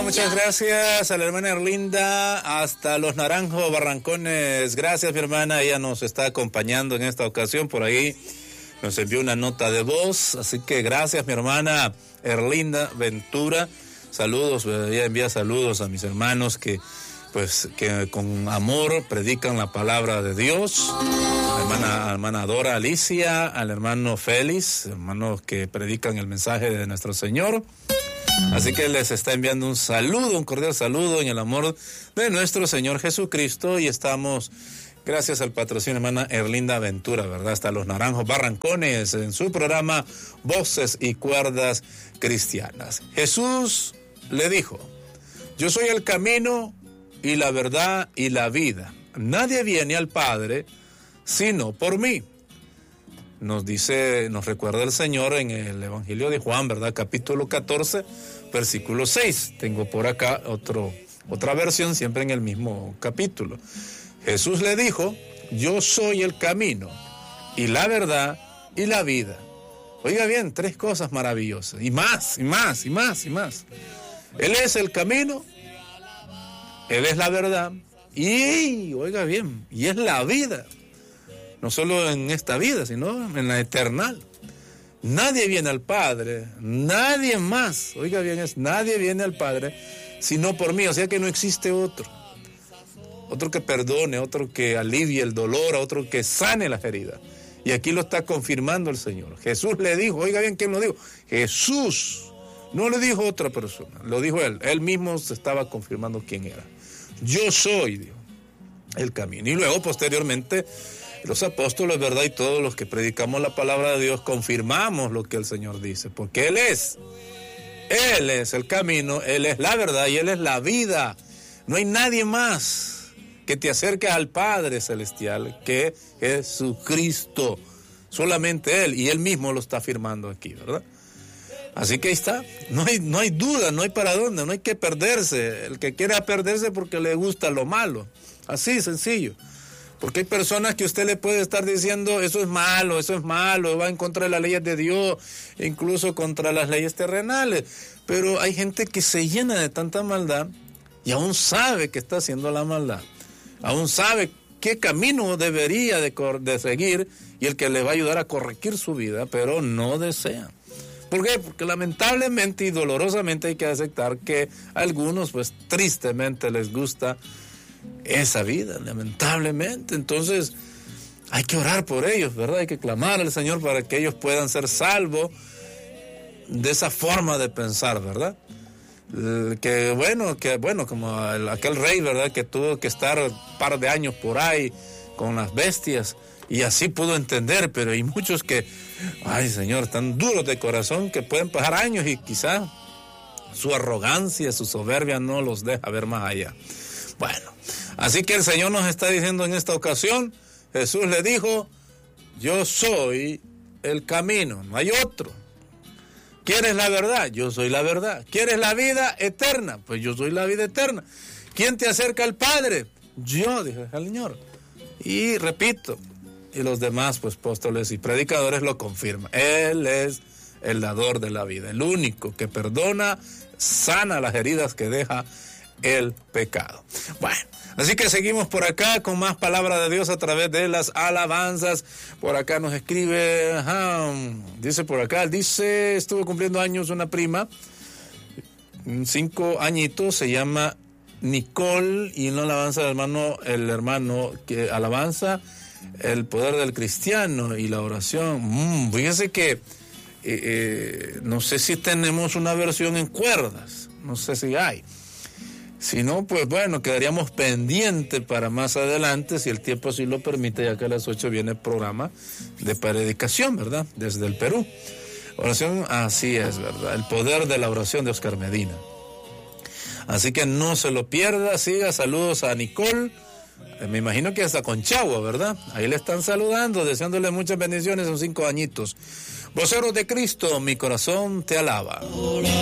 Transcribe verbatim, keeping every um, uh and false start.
muchas gracias a la hermana Erlinda hasta Los Naranjos, Barrancones. Gracias, mi hermana, ella nos está acompañando en esta ocasión. Por ahí nos envió una nota de voz, así que gracias, mi hermana Erlinda Ventura. Saludos, ella envía saludos a mis hermanos que pues que con amor predican la palabra de Dios. La hermana, la hermana Dora Alicia, al hermano Félix, hermanos que predican el mensaje de nuestro Señor. Así que les está enviando un saludo, un cordial saludo en el amor de nuestro Señor Jesucristo. Y estamos, gracias al patrocinio, hermana Erlinda Ventura, ¿verdad? Hasta Los Naranjos, Barrancones, en su programa Voces y Cuerdas Cristianas. Jesús le dijo: yo soy el camino y la verdad y la vida. Nadie viene al Padre sino por mí. Nos dice, nos recuerda el Señor en el Evangelio de Juan, ¿verdad? Capítulo catorce, versículo seis. Tengo por acá otro, otra versión, siempre en el mismo capítulo. Jesús le dijo: yo soy el camino y la verdad y la vida. Oiga bien, tres cosas maravillosas. Y más, y más, y más, y más. Él es el camino, Él es la verdad, y, oiga bien, y es la vida. No solo en esta vida, sino en la eternal. Nadie viene al Padre, nadie más, oiga bien, es nadie viene al Padre sino por mí. O sea que no existe otro. Otro que perdone, otro que alivie el dolor, otro que sane las heridas. Y aquí lo está confirmando el Señor. Jesús le dijo, oiga bien, ¿quién lo dijo? Jesús. No lo dijo otra persona, lo dijo él. Él mismo se estaba confirmando quién era. Yo soy, dijo, el camino. Y luego, posteriormente, los apóstoles, ¿verdad? Y todos los que predicamos la palabra de Dios confirmamos lo que el Señor dice, porque Él es, Él es el camino, Él es la verdad y Él es la vida. No hay nadie más que te acerque al Padre Celestial que Jesucristo, solamente Él, y Él mismo lo está afirmando aquí, ¿verdad? Así que ahí está, no hay, no hay duda, no hay para dónde, no hay que perderse. El que quiera perderse porque le gusta lo malo, así sencillo. Porque hay personas que usted le puede estar diciendo, eso es malo, eso es malo, va en contra de las leyes de Dios, incluso contra las leyes terrenales. Pero hay gente que se llena de tanta maldad y aún sabe que está haciendo la maldad. Aún sabe qué camino debería de, de seguir y el que le va a ayudar a corregir su vida, pero no desea. ¿Por qué? Porque lamentablemente y dolorosamente hay que aceptar que a algunos, pues tristemente les gusta esa vida, lamentablemente. Entonces hay que orar por ellos, ¿verdad? Hay que clamar al Señor para que ellos puedan ser salvos de esa forma de pensar, ¿verdad? Que bueno, que bueno, como el, aquel rey, ¿verdad? Que tuvo que estar un par de años por ahí con las bestias y así pudo entender, pero hay muchos que, ay Señor, tan duros de corazón que pueden pasar años y quizás su arrogancia, su soberbia no los deja ver más allá. Bueno, así que el Señor nos está diciendo en esta ocasión, Jesús le dijo, yo soy el camino, no hay otro. ¿Quieres la verdad? Yo soy la verdad. ¿Quieres la vida eterna? Pues yo soy la vida eterna. ¿Quién te acerca al Padre? Yo, dijo el Señor. Y repito, y los demás pues apóstoles y predicadores lo confirman. Él es el dador de la vida, el único que perdona, sana las heridas que deja el pecado. Bueno, así que seguimos por acá con más palabra de Dios a través de las alabanzas. Por acá nos escribe, ajá, dice por acá, dice, estuvo cumpliendo años una prima, cinco añitos, se llama Nicole, y una alabanza del hermano, el hermano que alabanza el poder del cristiano y la oración. Mm, fíjese que eh, eh, no sé si tenemos una versión en cuerdas, no sé si hay. Si no, pues bueno, quedaríamos pendientes para más adelante, si el tiempo así lo permite, ya que a las ocho viene el programa de predicación, ¿verdad? Desde el Perú. Oración, así es, ¿verdad? El poder de la oración de Oscar Medina. Así que no se lo pierda, siga, saludos a Nicole, eh, me imagino que hasta Conchagua, ¿verdad? Ahí le están saludando, deseándole muchas bendiciones, son cinco añitos. Voceros de Cristo, mi corazón te alaba.